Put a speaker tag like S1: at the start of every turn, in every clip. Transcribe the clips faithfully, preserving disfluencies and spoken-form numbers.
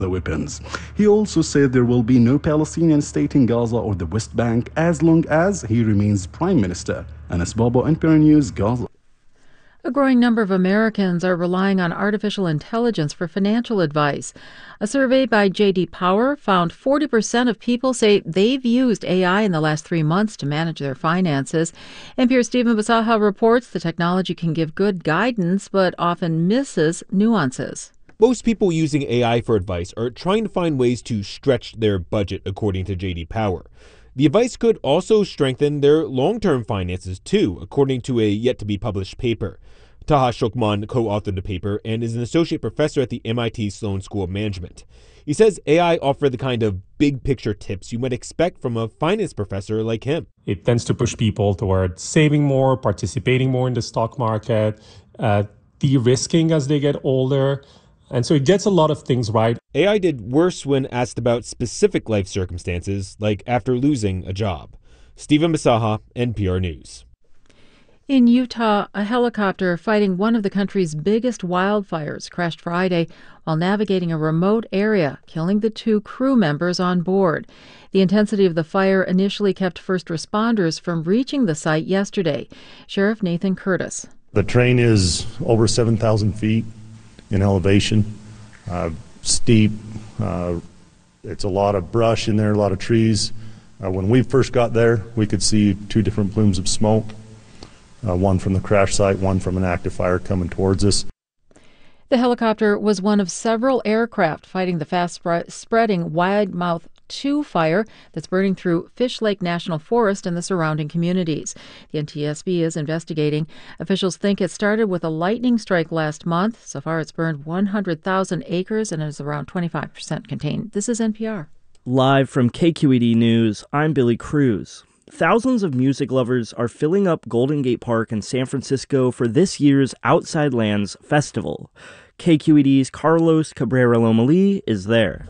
S1: the weapons. He also said there will be no Palestinian state in Gaza or the West Bank as long as he remains Prime Minister. Anas Baba, N P R News, Gaza.
S2: A growing number of Americans are relying on artificial intelligence for financial advice. A survey by J D Power found forty percent of people say they've used A I in the last three months to manage their finances. N P R's Stephen Basaha reports the technology can give good guidance, but often misses nuances.
S3: Most people using A I for advice are trying to find ways to stretch their budget, according to J D Power. The advice could also strengthen their long-term finances, too, according to a yet-to-be-published paper. Taha Shokman co-authored the paper and is an associate professor at the M I T Sloan School of Management. He says A I offers the kind of big-picture tips you might expect from a finance professor like him.
S4: It tends to push people toward saving more, participating more in the stock market, uh, de-risking as they get older. And so it gets a lot of things right.
S3: A I did worse when asked about specific life circumstances, like after losing a job. Stephen Basaha, N P R News.
S2: In Utah, a helicopter fighting one of the country's biggest wildfires crashed Friday while navigating a remote area, killing the two crew members on board. The intensity of the fire initially kept first responders from reaching the site yesterday. Sheriff Nathan Curtis.
S5: The terrain is over seven thousand feet in elevation, uh, steep. Uh, it's a lot of brush in there, a lot of trees. Uh, when we first got there, we could see two different plumes of smoke, uh, one from the crash site, one from an active fire coming towards us.
S2: The helicopter was one of several aircraft fighting the fast-spreading Wide-Mouth two fire that's burning through Fish Lake National Forest and the surrounding communities. The N T S B is investigating. Officials think it started with a lightning strike last month. So far, it's burned one hundred thousand acres and is around twenty-five percent contained. This is N P R.
S6: Live from K Q E D News, I'm Billy Cruz. Thousands of music lovers are filling up Golden Gate Park in San Francisco for this year's Outside Lands Festival. K Q E D's Carlos Cabrera-Lomelí is there.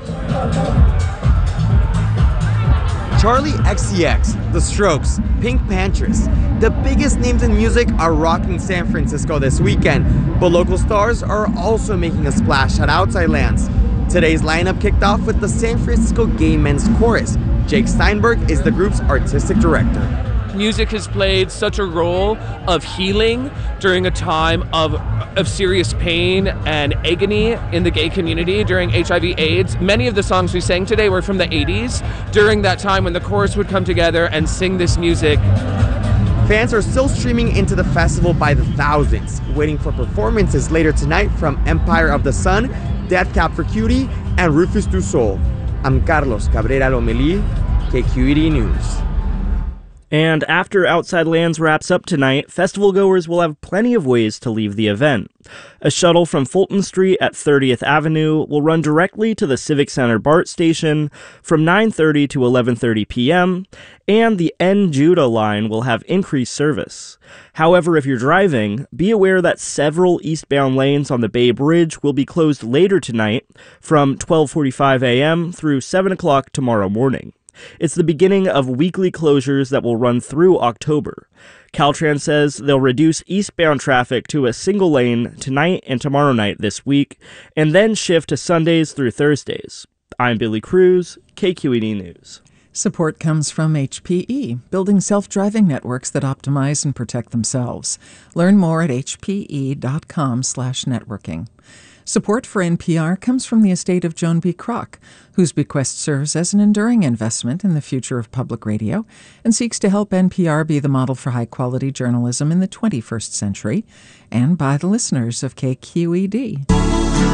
S7: Charli X C X, The Strokes, Pink Panthers. The biggest names in music are rocking San Francisco this weekend, but local stars are also making a splash at Outside Lands. Today's lineup kicked off with the San Francisco Gay Men's Chorus. Jake Steinberg is the group's artistic director.
S8: Music has played such a role of healing during a time of, of serious pain and agony in the gay community during H I V AIDS. Many of the songs we sang today were from the eighties, during that time when the chorus would come together and sing this music.
S7: Fans are still streaming into the festival by the thousands, waiting for performances later tonight from Empire of the Sun, Death Cab for Cutie, and Rufus Du Sol. I'm Carlos Cabrera-Lomelí, K Q E D News.
S6: And after Outside Lands wraps up tonight, festival goers will have plenty of ways to leave the event. A shuttle from Fulton Street at thirtieth Avenue will run directly to the Civic Center BART station from nine thirty to eleven thirty p.m., and the N Judah line will have increased service. However, if you're driving, be aware that several eastbound lanes on the Bay Bridge will be closed later tonight from twelve forty-five a.m. through seven o'clock tomorrow morning. It's the beginning of weekly closures that will run through October. Caltrans says they'll reduce eastbound traffic to a single lane tonight and tomorrow night this week, and then shift to Sundays through Thursdays. I'm Billy Cruz, K Q E D News.
S9: Support comes from H P E, building self-driving networks that optimize and protect themselves. Learn more at hpe.com slash networking. Support for N P R comes from the estate of Joan B. Kroc, whose bequest serves as an enduring investment in the future of public radio and seeks to help N P R be the model for high-quality journalism in the twenty-first century, and by the listeners of K Q E D.